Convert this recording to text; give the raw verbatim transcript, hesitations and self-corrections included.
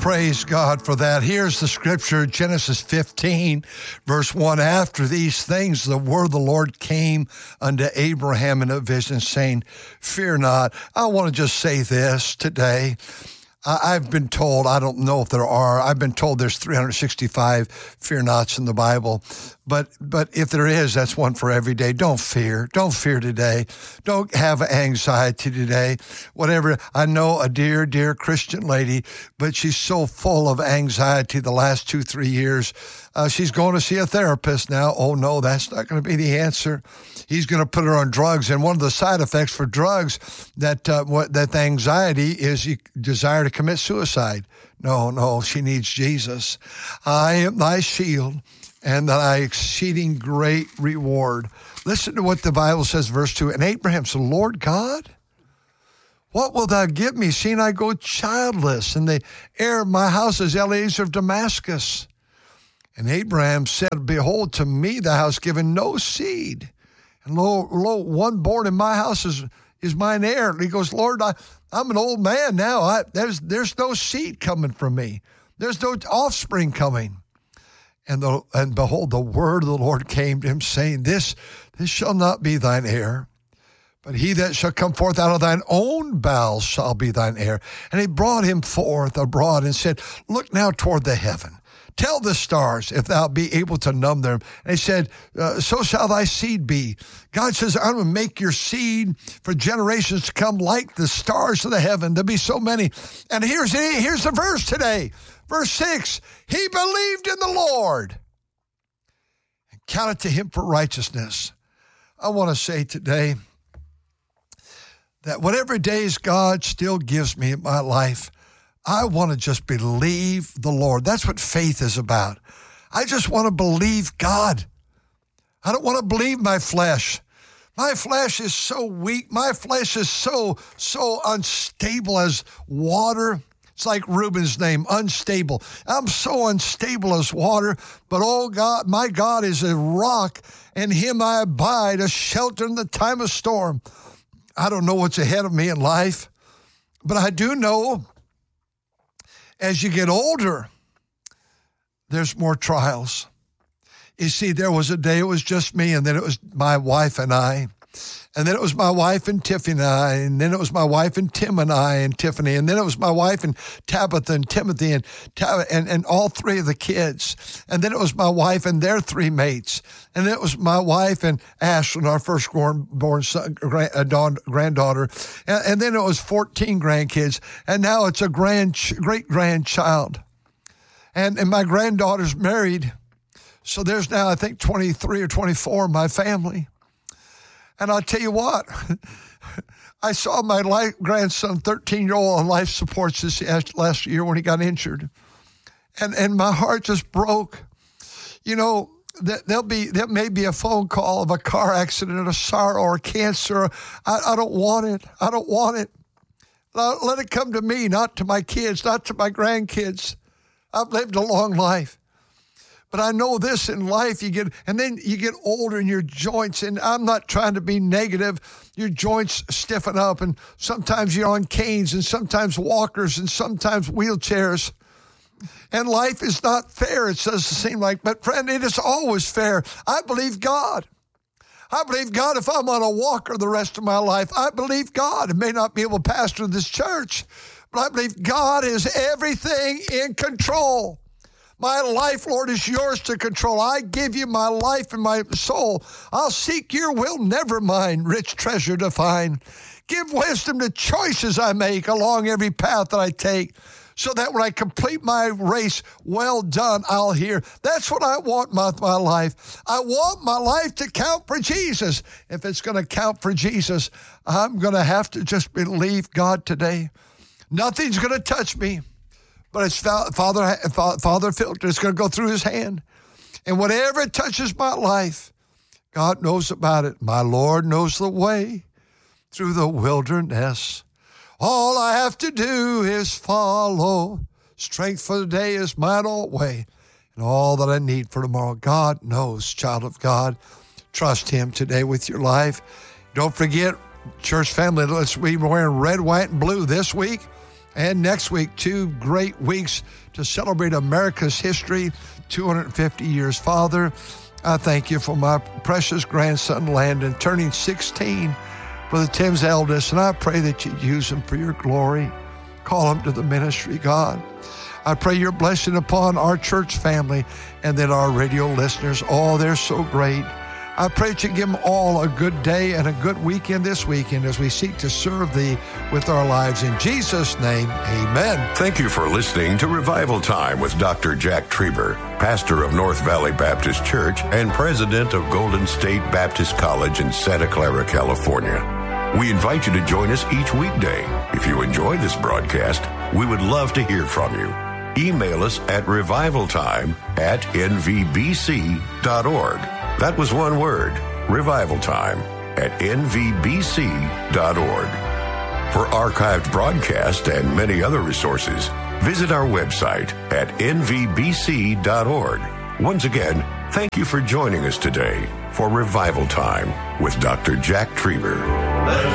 praise God for that. Here's the scripture, Genesis fifteen, verse one. After these things, the word of the Lord came unto Abraham in a vision, saying, fear not. I want to just say this today. I've been told, I don't know if there are, I've been told there's three hundred sixty-five fear nots in the Bible, but but if there is, that's one for every day. Don't fear. Don't fear today. Don't have anxiety today. Whatever. I know a dear, dear Christian lady, but she's so full of anxiety the last two, three years. Uh, she's going to see a therapist now. Oh, no, that's not going to be the answer. He's going to put her on drugs. And one of the side effects for drugs, that uh, what that the anxiety is you desire to commit suicide. No, no, she needs Jesus. I am thy shield and thy exceeding great reward. Listen to what the Bible says, verse two. And Abraham said, Lord God, what wilt thou give me, seeing I go childless, and the heir of my house is Eliezer of Damascus? And Abraham said, behold, to me thou hast given no seed. And lo, lo, one born in my house is, is mine heir. And he goes, Lord, I, I'm an old man now. I, there's, there's no seed coming from me. There's no offspring coming. And, the, and behold, the word of the Lord came to him, saying, This, this shall not be thine heir, but he that shall come forth out of thine own bowels shall be thine heir. And he brought him forth abroad and said, look now toward the heaven. Tell the stars if thou be able to numb them. And he said, uh, so shall thy seed be. God says, I'm going to make your seed for generations to come like the stars of the heaven. There'll be so many. And here's, here's the verse today. Verse six, he believed in the Lord and counted to him for righteousness. I want to say today that whatever days God still gives me in my life, I want to just believe the Lord. That's what faith is about. I just want to believe God. I don't want to believe my flesh. My flesh is so weak. My flesh is so, so unstable as water. It's like Reuben's name, unstable. I'm so unstable as water, but oh God, my God is a rock, and him I abide, a shelter in the time of storm. I don't know what's ahead of me in life, but I do know as you get older, there's more trials. You see, there was a day it was just me, and then it was my wife and I. And then it was my wife and Tiffany and I, and then it was my wife and Tim and I and Tiffany, and then it was my wife and Tabitha and Timothy and and, and all three of the kids. And then it was my wife and their three mates. And then it was my wife and Ashlyn, our first born, born son, grand, uh, granddaughter. And, and then it was fourteen grandkids. And now it's a grand, great-grandchild. And, and my granddaughter's married. So there's now, I think, twenty-three or twenty-four in my family. And I'll tell you what, I saw my life, grandson, thirteen-year-old, on life supports this last year when he got injured. And and my heart just broke. You know, there'll be, there may be a phone call of a car accident, a sorrow, or cancer. I, I don't want it. I don't want it. Let it come to me, not to my kids, not to my grandkids. I've lived a long life. But I know this in life, you get, and then you get older and your joints, and I'm not trying to be negative, your joints stiffen up, and sometimes you're on canes, and sometimes walkers, and sometimes wheelchairs. And life is not fair, it doesn't seem like, but friend, it is always fair. I believe God. I believe God if I'm on a walker the rest of my life. I believe God. I may not be able to pastor this church, but I believe God is everything in control. My life, Lord, is yours to control. I give you my life and my soul. I'll seek your will, never mine, rich treasure to find. Give wisdom to choices I make along every path that I take, so that when I complete my race, well done, I'll hear. That's what I want my, my life. I want my life to count for Jesus. If it's going to count for Jesus, I'm going to have to just believe God today. Nothing's going to touch me. But it's Father, Father Filter. It's going to go through his hand. And whatever touches my life, God knows about it. My Lord knows the way through the wilderness. All I have to do is follow. Strength for the day is mine always. And all that I need for tomorrow, God knows, child of God. Trust him today with your life. Don't forget, church family, let's be wearing red, white, and blue this week. And next week, two great weeks to celebrate America's history, two hundred fifty years. Father, I thank you for my precious grandson, Landon, turning sixteen, Brother Tim's eldest, and I pray that you use him for your glory. Call him to the ministry, God. I pray your blessing upon our church family and then our radio listeners. Oh, they're so great. I pray that you give them all a good day and a good weekend this weekend as we seek to serve thee with our lives. In Jesus' name, amen. Thank you for listening to Revival Time with Doctor Jack Trieber, pastor of North Valley Baptist Church and president of Golden State Baptist College in Santa Clara, California. We invite you to join us each weekday. If you enjoy this broadcast, we would love to hear from you. Email us at revivaltime at n v b c dot org. That was one word, revivaltime at n v b c dot org. For archived broadcasts and many other resources, visit our website at n v b c dot org. Once again, thank you for joining us today for Revival Time with Doctor Jack Trieber.